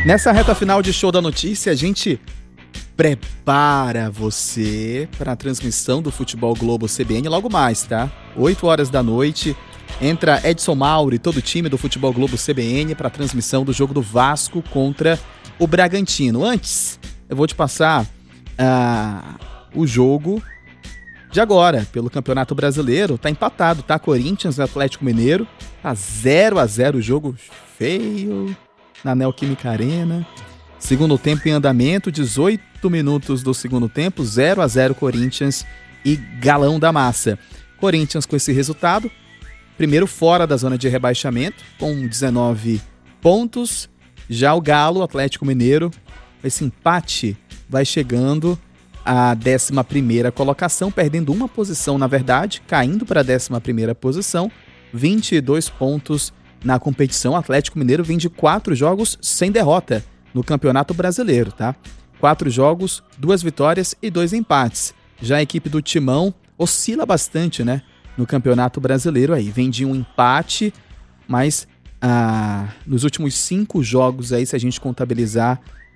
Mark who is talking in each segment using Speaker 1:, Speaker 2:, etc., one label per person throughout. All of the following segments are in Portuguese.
Speaker 1: Nessa reta final de Show da Notícia, a gente prepara você para a transmissão do Futebol Globo CBN logo mais, tá? 8 horas da noite, entra Edson Mauro e todo o time do Futebol Globo CBN para a transmissão do jogo do Vasco contra o Bragantino. Antes, eu vou te passar o jogo de agora, pelo Campeonato Brasileiro. Tá empatado, tá? Corinthians e Atlético Mineiro. Tá 0-0 o jogo feio na Neoquímica Arena. Segundo tempo em andamento, 18 minutos do segundo tempo, 0-0 Corinthians e Galão da Massa. Corinthians com esse resultado, primeiro fora da zona de rebaixamento, com 19 pontos. Já o Galo, Atlético Mineiro, esse empate vai chegando à 11ª colocação, perdendo uma posição na verdade, caindo para a 11ª posição, 22 pontos na competição. O Atlético Mineiro vem de 4 jogos sem derrota no Campeonato Brasileiro, tá? 4 jogos, 2 vitórias e 2 empates. Já a equipe do Timão oscila bastante, né? No Campeonato Brasileiro aí. Vem de um empate, mas nos últimos 5 jogos aí, se a gente contabilizar,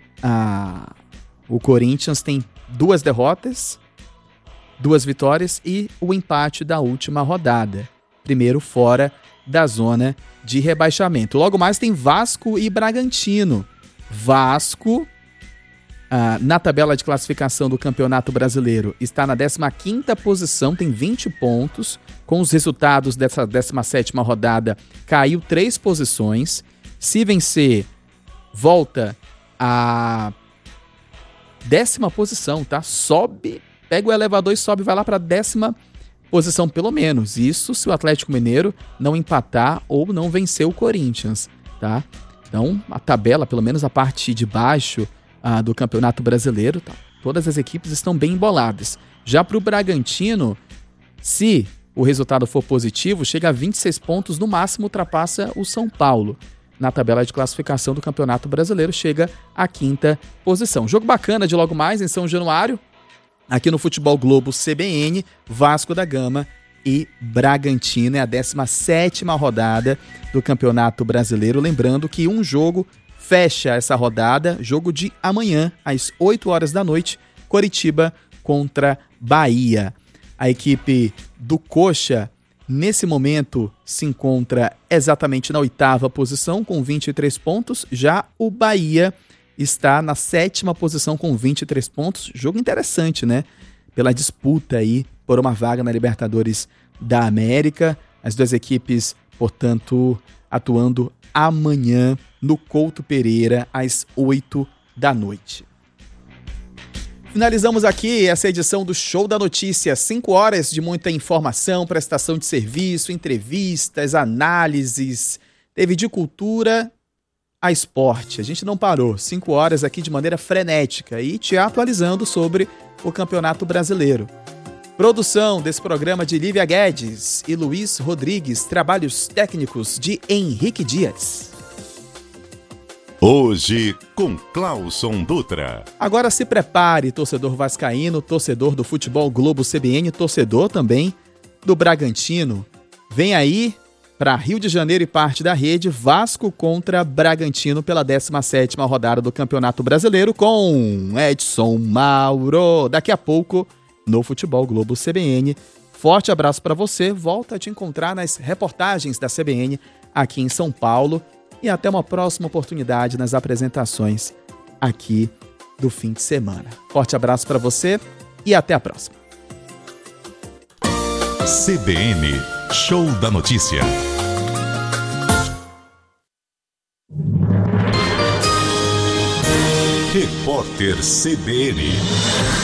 Speaker 1: o Corinthians tem 2 derrotas, 2 vitórias e o empate da última rodada. Primeiro fora da zona de rebaixamento. Logo mais tem Vasco e Bragantino. Vasco, na tabela de classificação do Campeonato Brasileiro, está na 15ª posição, tem 20 pontos. Com os resultados dessa 17ª rodada, caiu 3 posições. Se vencer, volta à 10ª posição, tá? Sobe, pega o elevador e sobe, vai lá para a 10ª posição pelo menos. Isso se o Atlético Mineiro não empatar ou não vencer o Corinthians, tá? Então, a tabela, pelo menos a parte de baixo do Campeonato Brasileiro, tá? Todas as equipes estão bem emboladas. Já para o Bragantino, se o resultado for positivo, chega a 26 pontos, no máximo ultrapassa o São Paulo. Na tabela de classificação do Campeonato Brasileiro, chega à 5ª posição. Jogo bacana de logo mais em São Januário, aqui no Futebol Globo CBN, Vasco da Gama e Bragantino. É a 17ª rodada do Campeonato Brasileiro. Lembrando que um jogo fecha essa rodada, jogo de amanhã, às 8 horas da noite, Coritiba contra Bahia. A equipe do Coxa, nesse momento, se encontra exatamente na 8ª posição, com 23 pontos. Já o Bahia está na 7ª posição com 23 pontos. Jogo interessante, né? Pela disputa aí por uma vaga na Libertadores da América. As duas equipes, portanto, atuando amanhã no Couto Pereira, às 8 da noite. Finalizamos aqui essa edição do Show da Notícia. 5 horas de muita informação, prestação de serviço, entrevistas, análises. Teve de cultura a esporte. A gente não parou. 5 horas aqui de maneira frenética e te atualizando sobre o Campeonato Brasileiro. Produção desse programa de Lívia Guedes e Luiz Rodrigues. Trabalhos técnicos de Henrique Dias.
Speaker 2: Hoje com Clauson Dutra.
Speaker 1: Agora se prepare, torcedor vascaíno, torcedor do Futebol Globo CBN, torcedor também do Bragantino. Vem aí para Rio de Janeiro e parte da rede, Vasco contra Bragantino pela 17ª rodada do Campeonato Brasileiro com Edson Mauro. Daqui a pouco no Futebol Globo CBN. Forte abraço para você, volta a te encontrar nas reportagens da CBN aqui em São Paulo e até uma próxima oportunidade nas apresentações aqui do fim de semana. Forte abraço para você e até a próxima.
Speaker 2: CBN Show da Notícia. Repórter CBN.